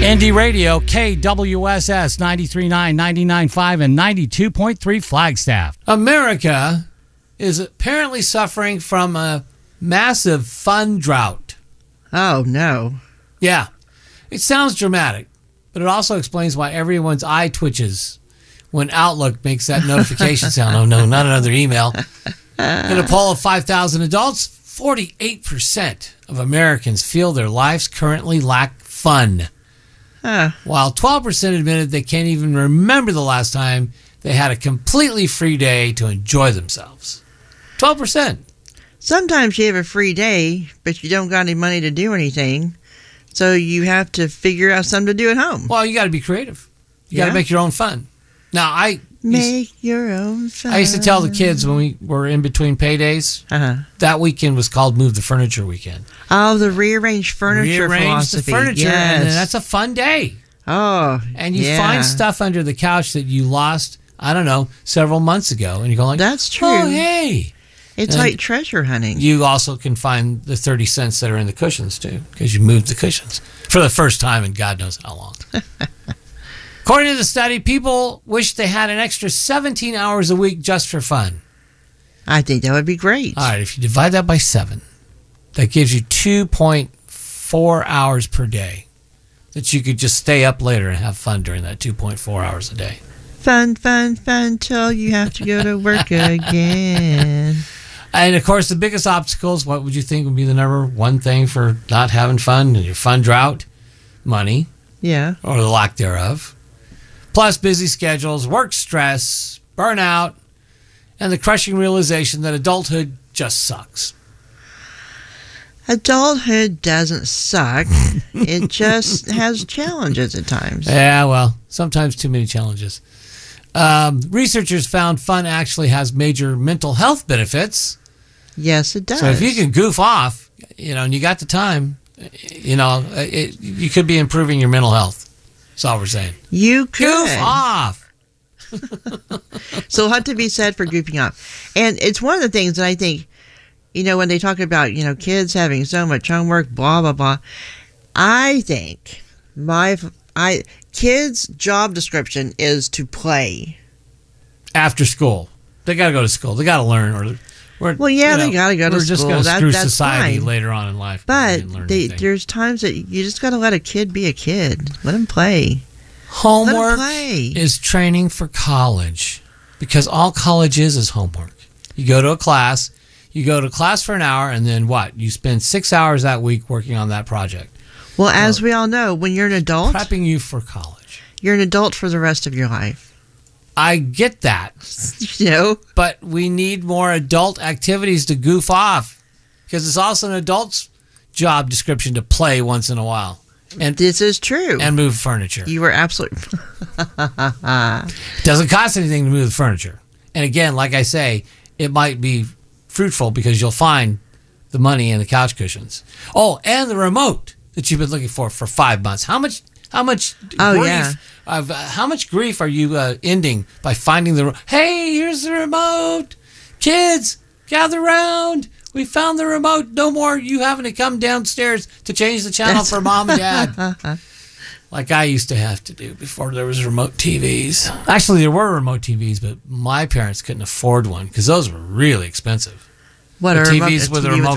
Indie Radio, KWSS 93.9, 99.5, and 92.3 Flagstaff. America is apparently suffering from a massive fun drought. Oh, no. Yeah. It sounds dramatic, but it also explains why everyone's eye twitches when Outlook makes that notification sound. Oh, no, not another email. In a poll of 5,000 adults, 48% of Americans feel their lives currently lack fun. While 12% admitted they can't even remember the last time they had a completely free day to enjoy themselves. 12%. Sometimes you have a free day, but you don't got any money to do anything. So you have to figure out something to do at home. Well, you got to be creative. You got to make your own fun. Now, Make your own fun. I used to tell the kids when we were in between paydays, that weekend was called Move the Furniture Weekend. Oh, the rearrange furniture philosophy. The furniture, yes. and that's a fun day. Oh, and you find stuff under the couch that you lost, I don't know, several months ago, and you go like, "That's true." Oh, hey, it's like treasure hunting. You also can find the 30 cents that are in the cushions too, because you moved the cushions for the first time in God knows how long. According to the study, people wish they had an extra 17 hours a week just for fun. I think that would be great. All right, if you divide that by 7, that gives you 2.4 hours per day that you could just stay up later and have fun during that 2.4 hours a day. Fun, fun, fun till you have to go to work again. And, of course, the biggest obstacles, what would you think would be the number one thing for not having fun in your fun drought? Money. Yeah. Or the lack thereof. Plus busy schedules, work stress, burnout, and the crushing realization that adulthood just sucks. Adulthood doesn't suck. It just has challenges at times. Yeah, well, sometimes too many challenges. Researchers found fun actually has major mental health benefits. Yes, it does. So if you can goof off, and you got the time, you could be improving your mental health. That's all we're saying. You could. Goof off. So a lot to be said for goofing off. And it's one of the things that I think, when they talk about, kids having so much homework, blah, blah, blah. I think kids' job description is to play. After school. They got to go to school. They got to learn. They got to go to school. We're just going to screw society later on in life. But there's times that you just got to let a kid be a kid. Let him play. Homework is training for college, because all college is homework. You go to a class. You go to class for an hour, and then what? You spend 6 hours that week working on that project. Well, as we all know, when you're an adult... Prepping you for college. You're an adult for the rest of your life. I get that. But we need more adult activities to goof off, because it's also an adult's job description to play once in a while. And this is true. And move furniture. You were absolutely... It doesn't cost anything to move the furniture. And again, like I say, it might be fruitful because you'll find the money in the couch cushions. Oh, and the remote that you've been looking for 5 months. How much grief are you ending by finding hey, here's the remote. Kids, gather around. We found the remote. No more you having to come downstairs to change the channel for mom and dad. Like I used to have to do before there was remote TVs. Actually, there were remote TVs, but my parents couldn't afford one because those were really expensive. What the are TVs with a remote